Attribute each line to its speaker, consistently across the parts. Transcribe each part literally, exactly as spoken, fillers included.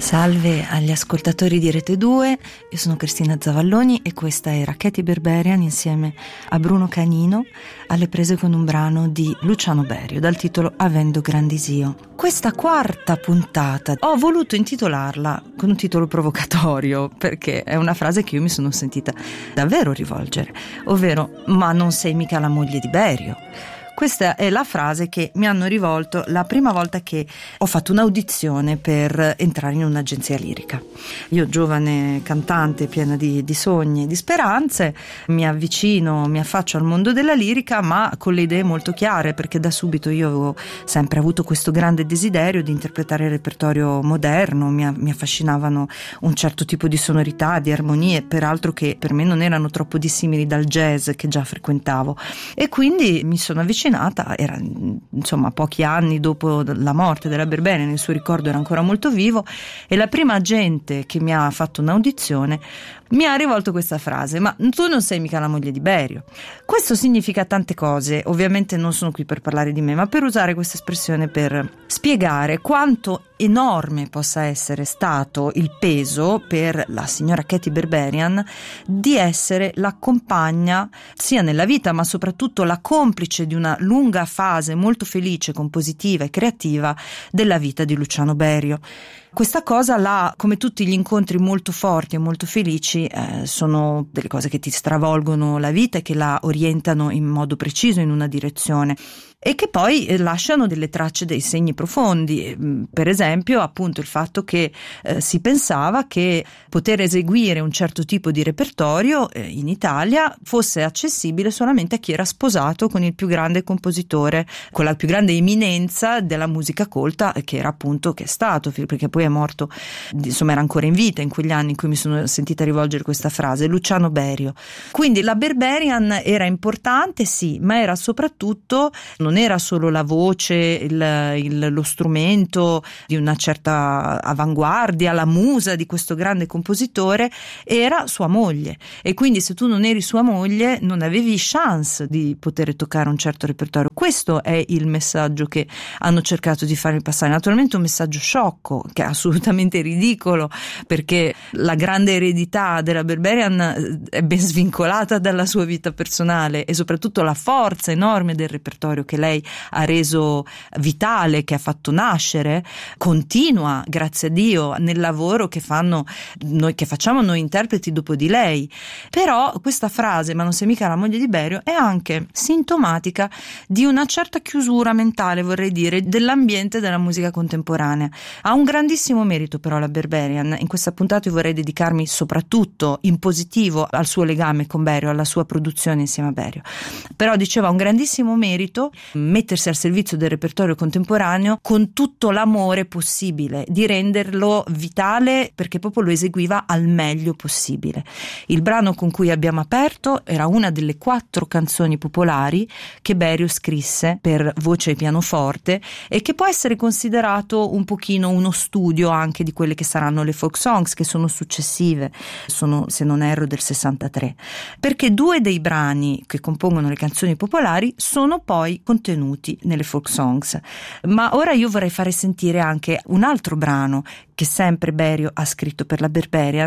Speaker 1: Salve agli ascoltatori di Rete due, io sono Cristina Zavalloni e questa era Katy Berberian insieme a Bruno Canino alle prese con un brano di Luciano Berio dal titolo Avendo Grandisio. Questa quarta puntata ho voluto intitolarla con un titolo provocatorio perché è una frase che io mi sono sentita davvero rivolgere, ovvero ma non sei mica la moglie di Berio. Questa è la frase che mi hanno rivolto la prima volta che ho fatto un'audizione per entrare in un'agenzia lirica. Io, giovane cantante piena di, di sogni e di speranze, mi avvicino, mi affaccio al mondo della lirica, ma con le idee molto chiare, perché da subito io avevo sempre avuto questo grande desiderio di interpretare il repertorio moderno. Mi, mi affascinavano un certo tipo di sonorità, di armonie, peraltro che per me non erano troppo dissimili dal jazz che già frequentavo, e quindi mi sono avvicinata. Era insomma pochi anni dopo la morte della Berberian, il suo ricordo era ancora molto vivo, e la prima agente che mi ha fatto un'audizione mi ha rivolto questa frase: ma tu non sei mica la moglie di Berio. Questo significa tante cose, ovviamente non sono qui per parlare di me, ma per usare questa espressione per spiegare quanto enorme possa essere stato il peso per la signora Katy Berberian di essere la compagna sia nella vita ma soprattutto la complice di una lunga fase molto felice, compositiva e creativa della vita di Luciano Berio. Questa cosa là, come tutti gli incontri molto forti e molto felici, eh, sono delle cose che ti stravolgono la vita e che la orientano in modo preciso in una direzione, e che poi eh, lasciano delle tracce, dei segni profondi. Per esempio, appunto, il fatto che eh, si pensava che poter eseguire un certo tipo di repertorio eh, in Italia fosse accessibile solamente a chi era sposato con il più grande compositore, con la più grande eminenza della musica colta, che era appunto, che è stato, perché poi è morto, insomma era ancora in vita in quegli anni in cui mi sono sentita rivolgere questa frase, Luciano Berio. Quindi la Berberian era importante, sì, ma era soprattutto, non era solo la voce, il, il, lo strumento di una certa avanguardia, la musa di questo grande compositore, era sua moglie, e quindi se tu non eri sua moglie non avevi chance di poter toccare un certo repertorio. Questo è il messaggio che hanno cercato di farmi passare, naturalmente un messaggio sciocco, che è assolutamente ridicolo, perché la grande eredità della Berberian è ben svincolata dalla sua vita personale, e soprattutto la forza enorme del repertorio che lei ha reso vitale, che ha fatto nascere, continua, grazie a Dio, nel lavoro che fanno noi, che facciamo noi interpreti dopo di lei. Però questa frase, ma non sei mica la moglie di Berio, è anche sintomatica di una certa chiusura mentale, vorrei dire, dell'ambiente della musica contemporanea. Ha un grandissimo merito però la Berberian. In questa puntata io vorrei dedicarmi soprattutto in positivo al suo legame con Berio, alla sua produzione insieme a Berio. Però diceva un grandissimo merito mettersi al servizio del repertorio contemporaneo con tutto l'amore possibile, di renderlo vitale, perché proprio lo eseguiva al meglio possibile. Il brano con cui abbiamo aperto era una delle quattro canzoni popolari che Berio scrisse per voce e pianoforte, e che può essere considerato un pochino uno studio anche di quelle che saranno le folk songs, che sono successive, sono, se non erro, del sessantatré, perché due dei brani che compongono le canzoni popolari sono poi contenuti nelle folk songs. Ma ora io vorrei fare sentire anche un altro brano che sempre Berio ha scritto per la Berberian,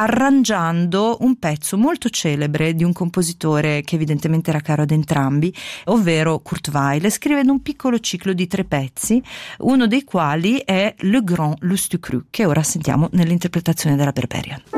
Speaker 1: arrangiando un pezzo molto celebre di un compositore che evidentemente era caro ad entrambi, ovvero Kurt Weill, scrivendo un piccolo ciclo di tre pezzi, uno dei quali è Le Grand Lustucru, che ora sentiamo nell'interpretazione della Berberian.